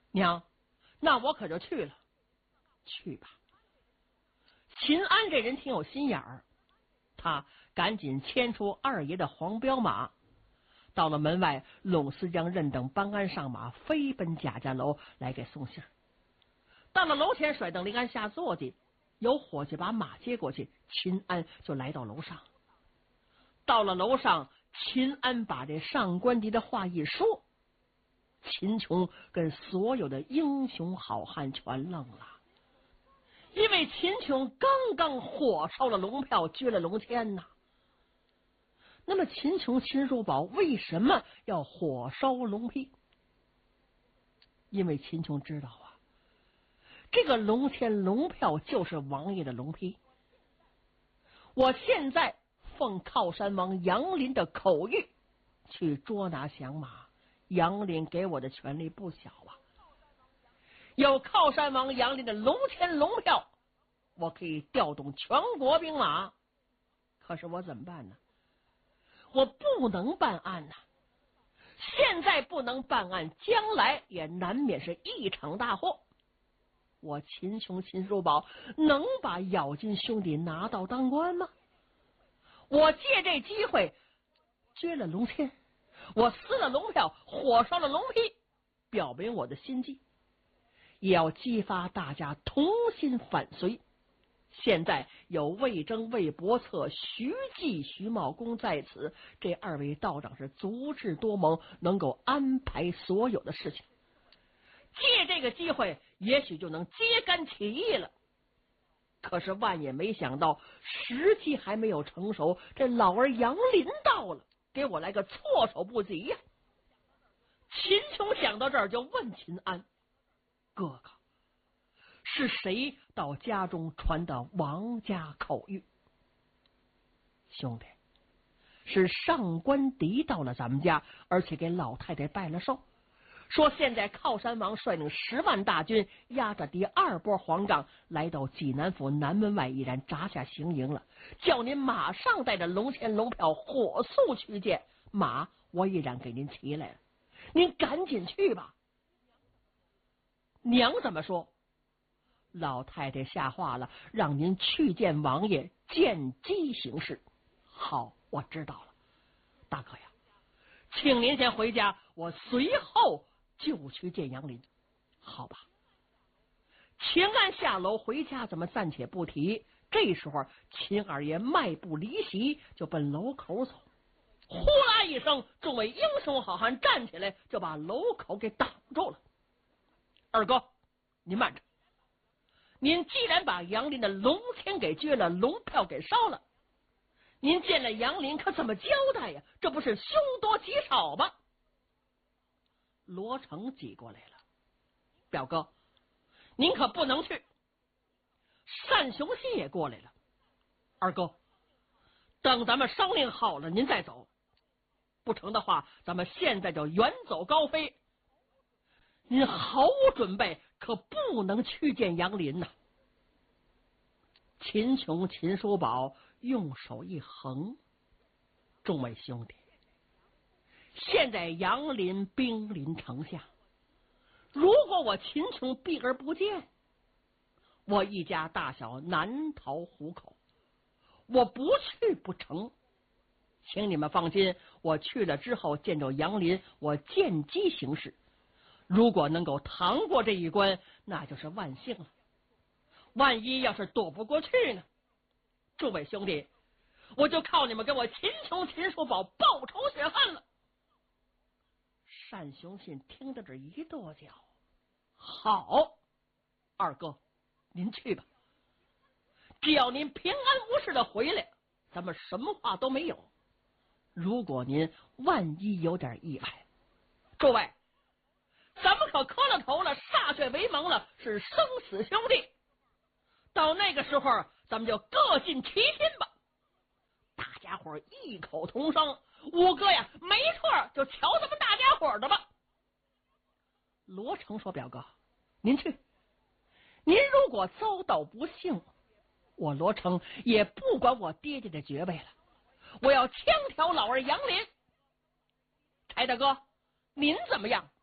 娘，那我可就去了。去吧。秦安这人挺有心眼儿，他赶紧牵出二爷的黄骠马，到了门外，拢思将认等帮安上马，飞奔贾家楼来给送信。到了楼前，甩灯林安下坐骑，有伙计把马接过去，秦安就来到楼上。到了楼上，秦安把这上官迪的话一说，秦琼跟所有的英雄好汉全愣了，因为秦琼刚刚火烧了龙票，撅了龙签呐。那么秦琼、秦叔宝为什么要火烧龙批？因为秦琼知道啊，这个龙签龙票就是王爷的龙批。我现在奉靠山王杨林的口谕去捉拿降马，杨林给我的权力不小啊。有靠山王杨林的龙签龙票，我可以调动全国兵马。可是我怎么办呢？我不能办案呐，现在不能办案，将来也难免是一场大祸。我秦琼、秦叔宝能把咬金兄弟拿到当官吗？我借这机会撅了龙签，我撕了龙票，火烧了龙批，表明我的心迹，也要激发大家同心反隋。现在有魏征、魏伯策、徐继、徐茂公在此，这二位道长是足智多谋，能够安排所有的事情。借这个机会，也许就能揭竿起义了。可是万也没想到，时机还没有成熟，这老儿杨林到了，给我来个措手不及呀！秦琼想到这儿，就问秦安：“哥哥，是谁到家中传的王家口谕？”兄弟，是上官迪到了咱们家，而且给老太太拜了寿，说现在靠山王率领10万大军，压着第2波黄杠来到济南府南门外，已然扎下行营了，叫您马上带着龙签龙票火速去见。马我已然给您骑来了，您赶紧去吧。娘怎么说？老太太下话了，让您去见王爷，见机行事。好，我知道了。大哥呀，请您先回家，我随后就去见杨林。好吧。秦安下楼回家，怎么暂且不提。这时候秦二爷迈步离席，就奔楼口走。呼啦一声，众位英雄好汉站起来，就把楼口给挡住了。二哥，您慢着。您既然把杨林的龙签给撅了，龙票给烧了，您见了杨林可怎么交代呀？这不是凶多吉少吗？罗成挤过来了：“表哥，您可不能去。”单雄信也过来了：“二哥，等咱们商量好了您再走，不成的话咱们现在就远走高飞。您毫无准备，可不能去见杨林呐。”秦琼、秦叔宝用手一横：“众位兄弟，现在杨林兵临城下，如果我秦琼避而不见，我一家大小难逃虎口，我不去不成。请你们放心，我去了之后见着杨林，我见机行事。如果能够扛过这一关，那就是万幸了。万一要是躲不过去呢？诸位兄弟，我就靠你们给我秦琼、秦叔宝报仇雪恨了。”单雄信听到这一跺脚：“好，二哥，您去吧，只要您平安无事的回来，咱们什么话都没有。如果您万一有点意外，诸位，咱们可磕了头了，歃血为盟了，是生死兄弟。到那个时候，咱们就各尽其心吧。”大家伙异口同声：“五哥呀，没错，就瞧咱们大家伙的吧。”罗成说：“表哥，您去。您如果遭到不幸，我罗成也不管我爹爹的爵位了，我要枪挑老儿杨林。柴大哥，您怎么样？”